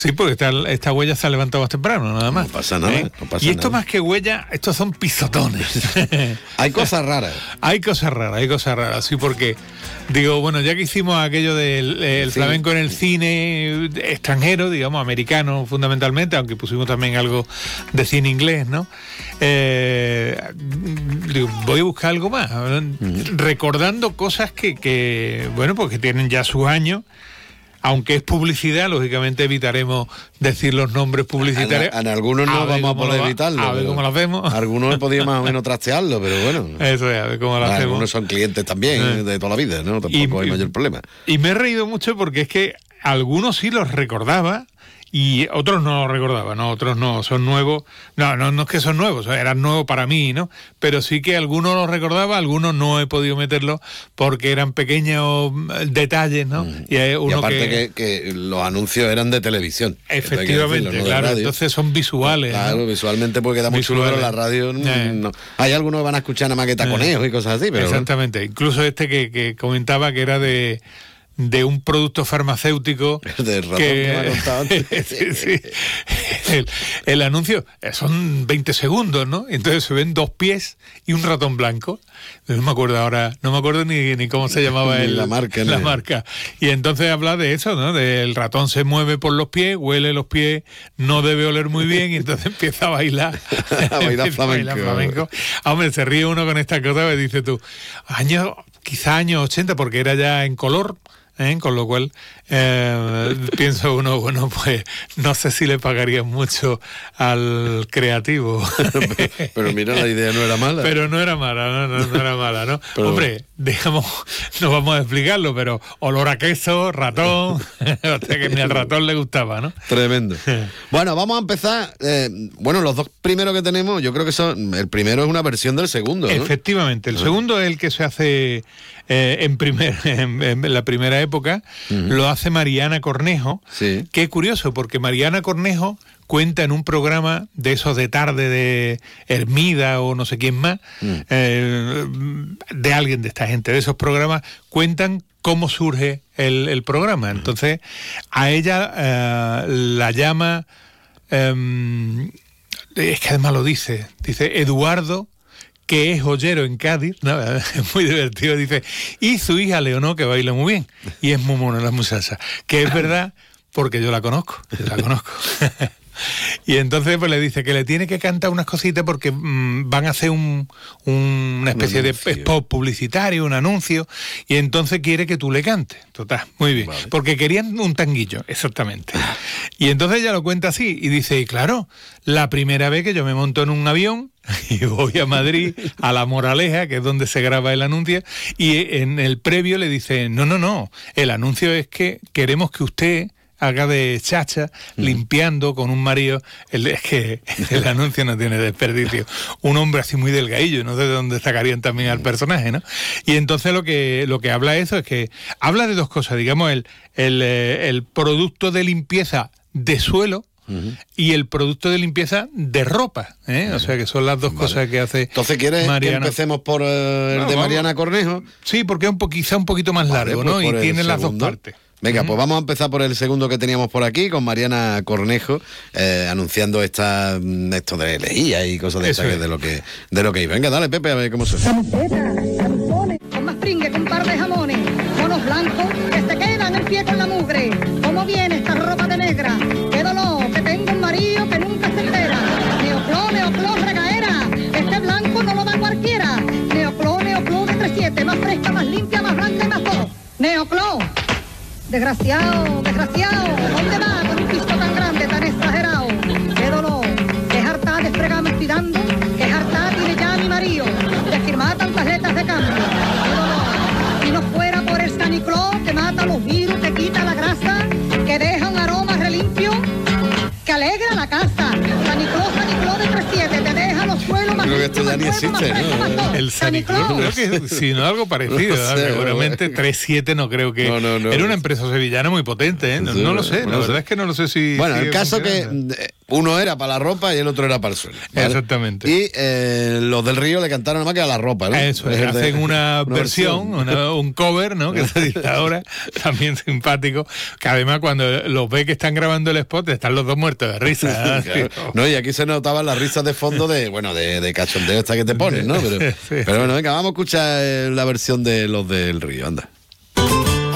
Sí, porque esta huella se ha levantado más temprano, nada más. No pasa nada, no pasa Y esto nada. más que huella, estos son pisotones. Hay cosas raras. Hay cosas raras, sí, porque digo, bueno, ya que hicimos aquello del flamenco en el cine extranjero, digamos, americano fundamentalmente, aunque pusimos también algo de cine inglés, ¿no? Digo, voy a buscar algo más, recordando cosas que bueno, pues que tienen ya sus años. Aunque es publicidad, lógicamente evitaremos decir los nombres publicitarios. En algunos no vamos a poder evitarlo. A ver cómo lo hacemos. Algunos he podido más o menos trastearlo, pero bueno. Eso es, a ver cómo lo hacemos. Algunos son clientes también, de toda la vida, ¿no? Tampoco hay mayor problema. Y me he reído mucho porque es que algunos sí los recordaba y otros no los recordaba, ¿no? Otros no, son nuevos. No es que son nuevos, eran nuevos para mí, ¿no? Pero sí que algunos los recordaba, algunos no he podido meterlos porque eran pequeños detalles, ¿no? Y aparte que los anuncios eran de televisión. Efectivamente, decirlo, claro, entonces son visuales. Claro, ¿no? Visualmente porque queda muy chulo, pero la radio no. Hay algunos que van a escuchar nada más que taconejos y cosas así, pero exactamente, bueno. Incluso este que comentaba que era de un producto farmacéutico del ratón que me ha contado antes. Sí. El anuncio son 20 segundos, ¿no? Entonces se ven 2 pies y un ratón blanco. No me acuerdo ni cómo se llamaba la marca. Y entonces habla de eso, ¿no? Del ratón se mueve por los pies, huele los pies, no debe oler muy bien y entonces empieza a bailar. a bailar flamenco. Hombre, se ríe uno con esta cosa que dices tú, quizá años 80, porque era ya en color. Con lo cual pienso uno, bueno, pues no sé si le pagarían mucho al creativo. Pero mira, la idea no era mala. Pero no era mala, ¿no? Pero, hombre, digamos, no vamos a explicarlo, pero olor a queso, ratón, o sea que ni al ratón le gustaba, ¿no? Tremendo. Bueno, vamos a empezar. Los dos primeros que tenemos, yo creo que el primero es una versión del segundo, ¿no? Efectivamente, el segundo es el que se hace en la primera época, lo hace Mariana Cornejo, sí. Que es curioso, porque Mariana Cornejo cuenta en un programa de esos de tarde de Hermida o no sé quién más, de alguien de esta gente, de esos programas, cuentan cómo surge el programa. Entonces, a ella la llama, es que además lo dice Eduardo, que es joyero en Cádiz, ¿no? Es muy divertido, dice, y su hija Leonor, que baila muy bien, y es muy mona la muchacha, que es verdad, porque yo la conozco. Y entonces pues le dice que le tiene que cantar unas cositas porque van a hacer una especie de spot publicitario, un anuncio, y entonces quiere que tú le cantes. Total, muy bien. Vale. Porque querían un tanguillo, exactamente. Y entonces ella lo cuenta así, y dice, y claro, la primera vez que yo me monto en un avión y voy a Madrid, a La Moraleja, que es donde se graba el anuncio, y en el previo le dice, no, el anuncio es que queremos que usted haga de chacha, limpiando con un marido. Es que el anuncio no tiene desperdicio. Un hombre así muy delgadillo, no sé de dónde sacarían también al personaje, ¿no? Y entonces lo que habla eso es que habla de dos cosas, digamos, el producto de limpieza de suelo, y el producto de limpieza de ropa, o sea que son las dos cosas que hace. Entonces, ¿quieres Mariana? Que empecemos por el de Mariana Cornejo? Sí, porque es quizá un poquito más largo, ¿no? Y tiene las dos partes. Venga, pues vamos a empezar por el segundo que teníamos por aquí, con Mariana Cornejo, anunciando esto de lejía y cosas de estas, de lo que iba. Venga, dale, Pepe, a ver cómo suena. Con más pringue, con un par de jamones, monos blancos que se quedan en pie con la mugre. ¿Cómo viene esta ropa de negra? ¡Qué dolor! Que tengo un marido que nunca se entera. Neocló, regaera. Este blanco no lo da cualquiera. Neocló de 37, más fresca, más limpia, más blanca y más todo. Neocló. Desgraciado, ¿dónde va con un piso tan grande, tan exagerado? ¡Qué dolor! ¡Qué harta de fregar me estoy dando! ¡Qué harta tiene ya mi marido de firmar tantas letras de cambio! ¡Qué dolor! Si no fuera por el Sanicló, que mata los virus, que quita la grasa, que deja un aroma relimpio, que alegra la casa. Sanicló de 37, te deja los suelos más. Creo que esto ya ni existe, ¿no? El Sanicló, creo que si no algo parecido, no sé, seguramente 37 no creo que. No. Era una empresa sevillana muy potente, ¿eh? No lo sé, la verdad es que no lo sé si. Bueno, el caso que Uno era para la ropa y el otro era para el suelo, ¿vale? Exactamente. Y los del Río le cantaron nada más que a la ropa, ¿no? Eso, hacen una versión, un cover, ¿no? Que se dice ahora, también simpático, que además cuando los ve que están grabando el spot, están los dos muertos de risa. Claro. No, y aquí se notaban las risas de fondo de cachondeo esta que te ponen, ¿no? Pero bueno, venga, vamos a escuchar la versión de los del Río, anda.